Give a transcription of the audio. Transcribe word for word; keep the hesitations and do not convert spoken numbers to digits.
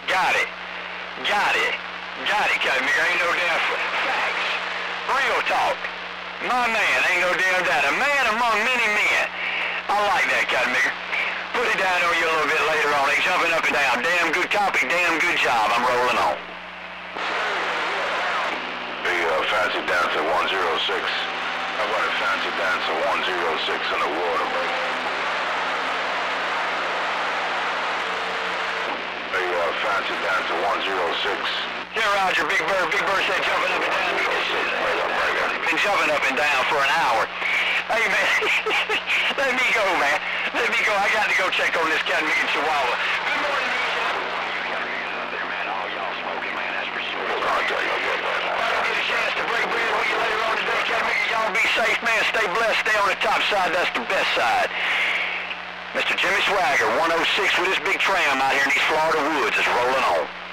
Got it. Got it. Got it, Cutting Meager. Ain't no damn facts. Real talk. My man, ain't no damn doubt. A man among many men. I like that, Cutting Meager. Put it down on you a little bit later on. He's jumping up and down. Damn good copy. Damn good job. I'm rolling on. Big uh, fancy down to one zero six. How about a fancy down to one zero six in the water, bro? Big uh, fancy down to one zero six. Yeah, Roger. Big Bird. Big Bird said jumping up and down. Been jumping up and down for an hour. Hey, man. Let me go, man. Let me go. I got to go check on this Cutting Meager Chihuahua. Good morning, there, man. All y'all smoking, man. That's for sure. I'll tell you what, man. I'll get a chance to break bread with you later on today, Cutting Meager. Y'all be safe, man. Stay blessed. Stay on the top side. That's the best side. Mister Jimmy Swaggart, one oh six with his big tram out here in these Florida woods is rolling on.